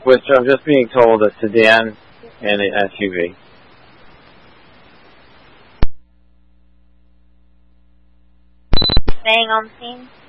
which I'm just being told a sedan and an SUV. Staying on the scene?